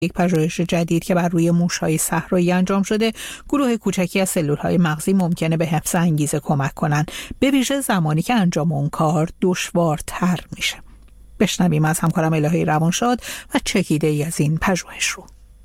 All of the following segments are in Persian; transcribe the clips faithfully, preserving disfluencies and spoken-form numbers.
یک پژوهش جدید که بر روی موش‌های صحرایی انجام شده، گروه کوچکی از سلول‌های مغزی ممکنه به حفظ انگیزه کمک کنند، به ویژه زمانی که انجام اون کار دشوارتر میشه. بشنویم از همکارم الهه روانشاد و چکیده‌ای از این پژوهش رو.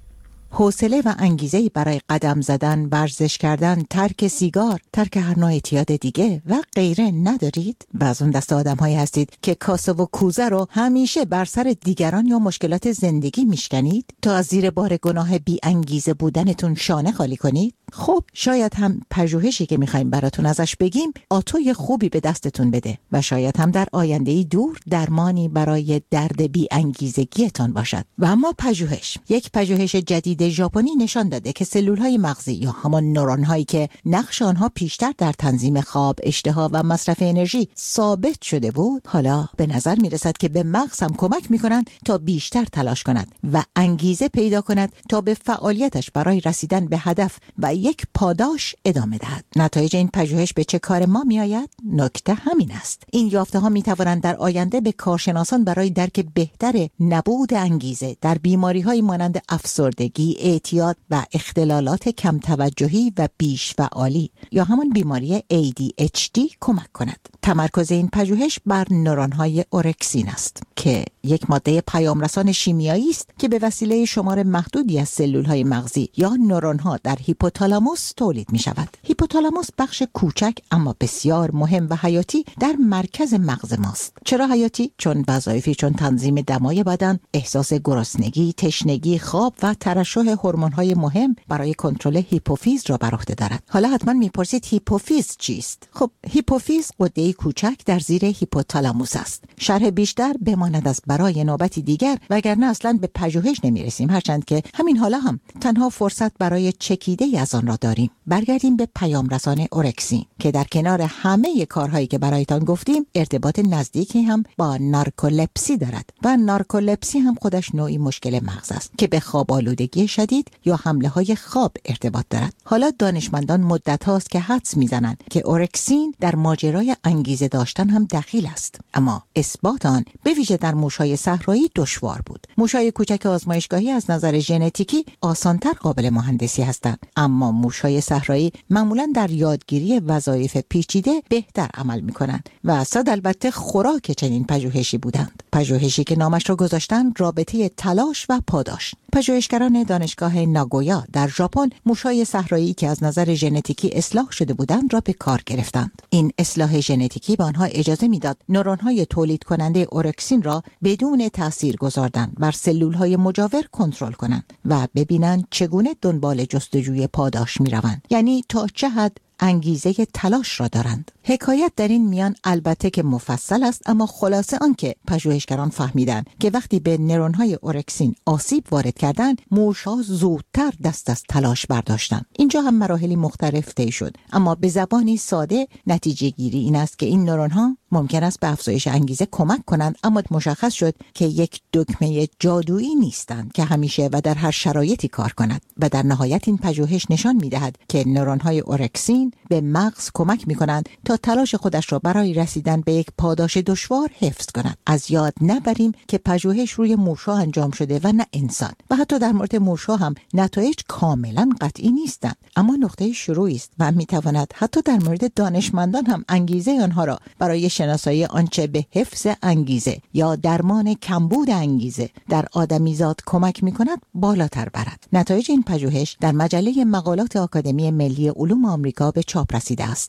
حوصله و انگیزه برای قدم زدن، ورزش کردن، ترک سیگار، ترک هر نوع اعتیاد دیگه و غیره ندارید؟ و از اون دست آدم‌هایی هستید که کاسه و کوزه رو همیشه بر سر دیگران یا مشکلات زندگی میشکنید تا از زیر بار گناه بی انگیزه بودنتون شانه خالی کنید؟ خب شاید هم پژوهشی که میخوایم براتون ازش بگیم آتوی خوبی به دستتون بده و شاید هم در آینده‌ای دور درمانی برای درد بی انگیزگیتان باشد. و اما پژوهش، یک پژوهش جدید ژاپنی نشان داده که سلول‌های مغزی یا همان نورون‌هایی که نقش آنها پیشتر در تنظیم خواب، اشتها و مصرف انرژی ثابت شده بود، حالا به نظر میرسد که به مغز هم کمک میکنند تا بیشتر تلاش کند و انگیزه پیدا کند تا به فعالیتش برای رسیدن به هدف و یک پاداش ادامه دهد. نتایج این پژوهش به چه کار ما می آید؟ نکته همین است. این یافته ها می توانند در آینده به کارشناسان برای درک بهتر نبود انگیزه در بیماری های مانند افسردگی، اعتیاد و اختلالات کم توجهی و بیش فعالی یا همان بیماری ای دی اچ دی کمک کند. تمرکز این پژوهش بر نورون های اورکسین است که یک ماده پیامرسان شیمیایی است که به وسیله شمار محدودی از سلول های مغزی یا نورون ها در هیپوتالاموس تولید می شود. هیپوتالاموس بخش کوچک اما بسیار مهم و حیاتی در مرکز مغز ماست. چرا حیاتی؟ چون وظایفی چون تنظیم دمای بدن، احساس گرسنگی، تشنگی، خواب و ترشح هورمون‌های مهم برای کنترل هیپوفیز را بر عهده دارد. حالا حتما می‌پرسید هیپوفیز چیست؟ خب هیپوفیز غده‌ای کوچک در زیر هیپوتالاموس است. شرح بیشتر بماند از برای نوبتی دیگر وگرنه اصلا به پژوهش نمی‌رسیم، هرچند که همین حالا هم تنها فرصت برای چکیده از آن را داریم. برگردیم به پیامرسان اورکسین که در کنار همه کارهایی که برایتان گفتیم ارتباط نزدیکی هم با نارکولپسی دارد و نارکولپسی هم خودش نوعی مشکل مغز است که به خواب آلودگی شدید یا حمله های خواب ارتباط دارد. حالا دانشمندان مدت هاست که حدس میزنند که اورکسین در ماجرای انگیزه داشتن هم دخیل است، اما اثبات آن به ویژه در موش‌های صحرایی دشوار بود. موش‌های کوچک آزمایشگاهی از نظر ژنتیکی آسان‌تر قابل مهندسی هستند، اما موش‌های صحرایی معمولاً در یادگیری وظایف پیچیده بهتر عمل می‌کنند و صد البته خوراک چنین پژوهشی بودند. پژوهشی که نامش را گذاشتن رابطه تلاش و پاداش. پژوهشگران دانشگاه ناگویا در ژاپن موش‌های صحرایی که از نظر ژنتیکی اصلاح شده بودند را به کار گرفتند. این اصلاح ژنتیکی به آنها اجازه میداد نورون‌های تولید کننده اورکسین را بدون تأثیر گذاردن بر سلول‌های مجاور کنترل کنند و ببینند چگونه دنبال جستجوی پاداش می‌روند، یعنی تا چه حد انگیزه تلاش را دارند. حکایت در این میان البته که مفصل است، اما خلاصه آن که پژوهشگران فهمیدند که وقتی به نورون‌های اورکسین آسیب وارد کردند، موش‌ها زودتر دست از تلاش برداشتند. اینجا هم مراحلی مختلف طی شد، اما به زبانی ساده نتیجه گیری این است که این نورون‌ها ممکن است به افزایش انگیزه کمک کنند، اما مشخص شد که یک دکمه جادویی نیستند که همیشه و در هر شرایطی کار کند و در نهایت این پژوهش نشان می‌دهد که نورون‌های اورکسین به مغز کمک می‌کنند تا تلاش خودش را برای رسیدن به یک پاداش دشوار حفظ کند. از یاد نبریم که پژوهش روی موش‌ها انجام شده و نه انسان و حتی در مورد موش‌ها هم نتایج کاملا قطعی نیستند، اما نقطه شروعی است و می‌تواند حتی در مورد دانشمندان هم انگیزه آنها را برای شناسایی آنچه به حفظ انگیزه یا درمان کمبود انگیزه در آدمیزاد کمک می‌کند بالاتر برد. نتایج این پژوهش در مجله مقالات آکادمی ملی علوم آمریکا به چاپ رسیده است.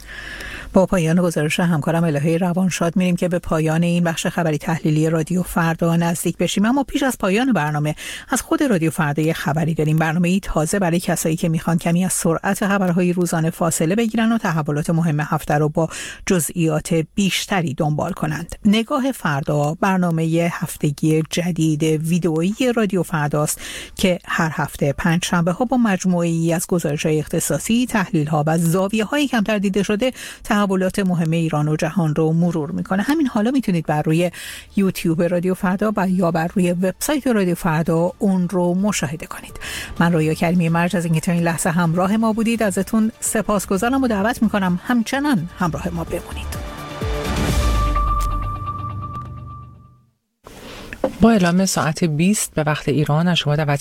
با پایان گزارش همکارم الهه روانشاد میریم که به پایان این بخش خبری تحلیلی رادیو فردا نزدیک بشیم، اما پیش از پایان برنامه از خود رادیو فردا یه خبری داریم. برنامه‌ای تازه برای کسایی که میخوان کمی از سرعت خبرهای روزانه فاصله بگیرن و تحولات مهم هفته رو با جزئیات بیشتری دنبال کنند. نگاه فردا برنامه هفتگی جدید ویدئویی رادیو فرداست که هر هفته پنج شنبه ها با مجموعه‌ای از گزارش‌های اختصاصی، تحلیل‌ها و زاویه‌های کمتر دیده شده تحولات مهم ایران و جهان رو مرور میکنه. همین حالا میتونید بر روی یوتیوب رادیو فردا و یا بر روی وبسایت رادیو فردا اون رو مشاهده کنید. من رویا کریمی مرج از اینکه تا این لحظه همراه ما بودید ازتون سپاسگزارم و دعوت میکنم همچنان همراه ما بمونید. با اعلام ساعت بیست به وقت ایران از شما دعوت